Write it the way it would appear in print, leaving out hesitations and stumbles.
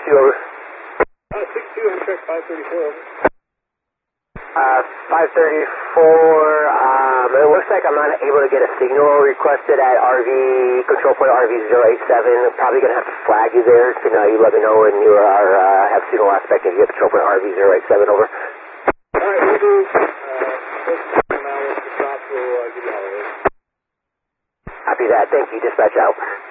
over. 62, Amtrak 534, over. 534, it looks like I'm not able to get a signal requested at RV, control point RV087. Probably going to have to flag you there. So you let me know when you have signal aspect and you get control point RV087, over. Alright, we'll do, now with the stop, we'll give you all of it. Copy that. Thank you. Dispatch out.